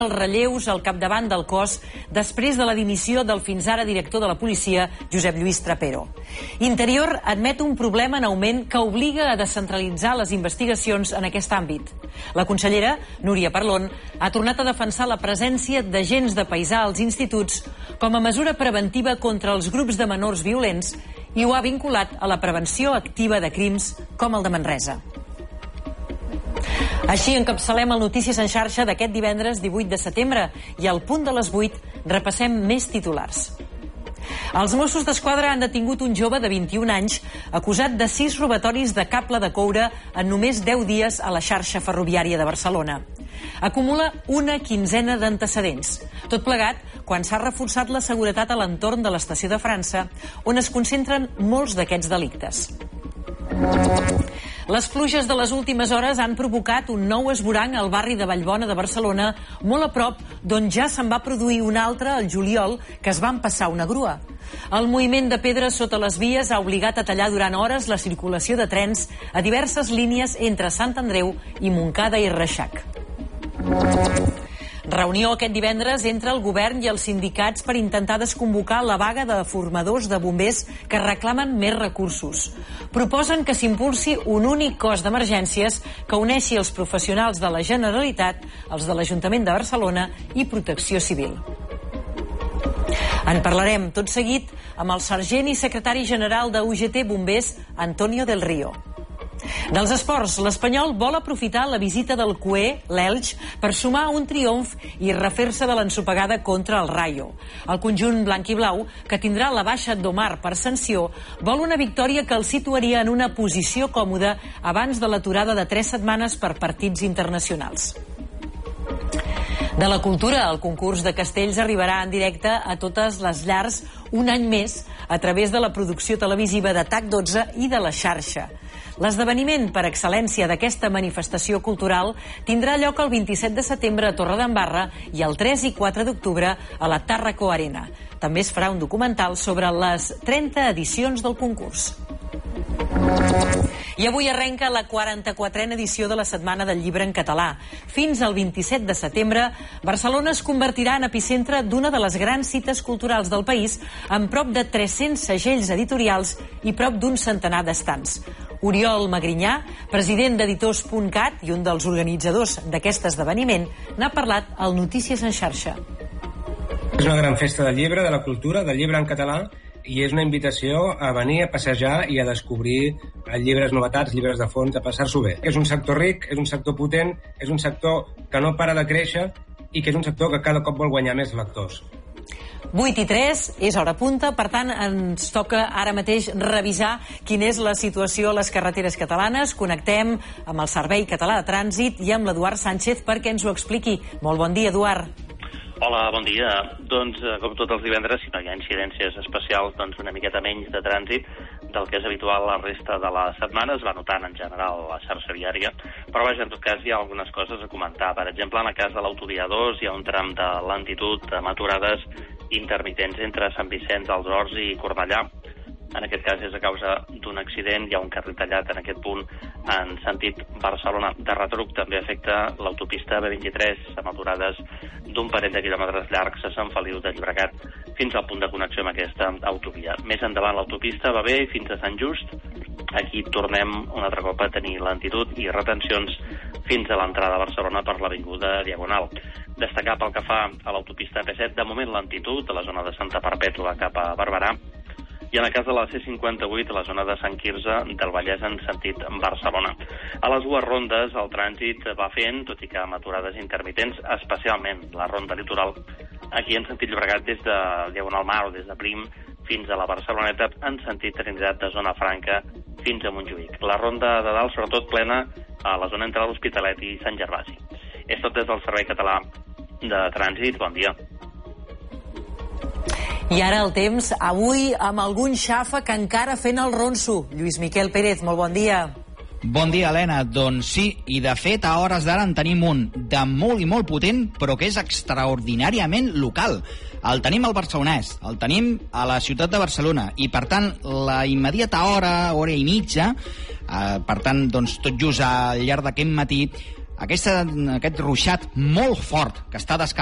els relleus al capdavant del cos després de la dimissió del fins ara director de la policia, Josep Lluís Trapero. Interior admet un problema en augment que obliga a descentralitzar les investigacions en aquest àmbit. La consellera, Núria Parlon, ha tornat a defensar la presència d'agents de paisà als instituts com a mesura preventiva contra els grups de menors violents i ho ha vinculat a la prevenció activa de crims com el de Manresa. Així encapçalem el Notícies en xarxa d'aquest divendres 18 de setembre i al punt de les 8 repassem més titulars. Els Mossos d'Esquadra han detingut un jove de 21 anys acusat de 6 robatoris de cable de coure en només 10 dies a la xarxa ferroviària de Barcelona. Acumula una quinzena d'antecedents. Tot plegat quan s'ha reforçat la seguretat a l'entorn de l'estació de França, on es concentren molts d'aquests delictes. Les pluges de les últimes hores han provocat un nou esvoranc al barri de Vallbona de Barcelona, molt a prop d'on ja se'n va produir un altre al juliol que es va empassar una grua. El moviment de pedres sota les vies ha obligat a tallar durant hores la circulació de trens a diverses línies entre Sant Andreu i Montcada i Reixac. Reunió aquest divendres entre el govern i els sindicats per intentar desconvocar la vaga de formadors de bombers que reclamen més recursos. Proposen que s'impulsi un únic cos d'emergències que uneixi els professionals de la Generalitat, els de l'Ajuntament de Barcelona i Protecció Civil. En parlarem tot seguit amb el sergent i secretari general de UGT Bombers, Antonio del Río. Dels esports, l'Espanyol vol aprofitar la visita del CUE, l'Elx, per sumar un triomf i refer-se de l'ensopegada contra el Rayo. El conjunt blanc i blau, que tindrà la baixa d'Omar per sanció, vol una victòria que el situaria en una posició còmoda abans de l'aturada de 3 setmanes per partits internacionals. De la cultura, el concurs de castells arribarà en directe a totes les llars un any més a través de la producció televisiva de TAC12 i de la xarxa. L'esdeveniment per excel·lència d'aquesta manifestació cultural tindrà lloc el 27 de setembre a Torredembarra i el 3 i 4 d'octubre a la Tàrraco Arena. També es farà un documental sobre les 30 edicions del concurs. I avui arrenca la 44a edició de la Setmana del Llibre en Català. Fins al 27 de setembre, Barcelona es convertirà en epicentre d'una de les grans cites culturals del país, amb prop de 300 segells editorials i prop d'un centenar d'estants. Oriol Magrinyà, president d'Editors.cat i un dels organitzadors d'aquest esdeveniment, n'ha parlat al Notícies en xarxa. És una gran festa del llibre, de la cultura, del llibre en català, i és una invitació a venir a passejar i a descobrir llibres novetats, llibres de fons, a passar-s'ho bé. És un sector ric, és un sector potent, és un sector que no para de créixer i que és un sector que cada cop vol guanyar més lectors. 8 i 3, és hora punta, per tant ens toca ara mateix revisar quina és la situació a les carreteres catalanes. Connectem amb el Servei Català de Trànsit i amb l'Eduard Sánchez perquè ens ho expliqui. Molt bon dia, Eduard. Hola, bon dia. Doncs, com tots els divendres, si no hi ha incidències especials, doncs una miqueta menys de trànsit del que és habitual la resta de la setmana. Es va notant en general la xarxa viària, però vaja, en tot cas hi ha algunes coses a comentar. Per exemple, en el cas de l'autovia 2 hi ha un tram de lentitud amb aturades intermitents entre Sant Vicenç dels Horts i Cornellà. En aquest cas és a causa d'un accident, hi ha un carril tallat en aquest punt en sentit Barcelona. De retruc també afecta l'autopista B23 amb aturades d'un parell de quilòmetres llargs a Sant Feliu de Llobregat fins al punt de connexió amb aquesta autovia. Més endavant l'autopista va bé fins a Sant Just. Aquí tornem un altre cop a tenir lentitud i retencions fins a l'entrada a Barcelona per l'avinguda Diagonal. Destacar pel que fa a l'autopista P7, de moment lentitud a la zona de Santa Perpètua cap a Barberà, i en el cas de la C58 a la zona de Sant Quirze del Vallès en sentit Barcelona. A les dues rondes el trànsit va fent, tot i que amb aturades intermitents, especialment la ronda litoral, aquí en sentit Llobregat des de Diagonal Mar o des de Prim fins a la Barceloneta en sentit Trinitat de Zona Franca fins a Montjuïc. La ronda de dalt sobretot plena a la zona entre l'Hospitalet i Sant Gervasi. És tot des del Servei Català de Trànsit. Bon dia. I ara el temps, avui amb algun xàfec encara fent el ronso. Lluís Miquel Pérez, molt bon dia. Bon dia, Helena. Doncs sí, i de fet a hores d'ara en tenim un de molt i molt potent, però que és extraordinàriament local. El tenim al Barcelonès, el tenim a la ciutat de Barcelona, i per tant la immediata hora i mitja, per tant doncs tot just al llarg d'aquest matí, aquest ruixat molt fort que està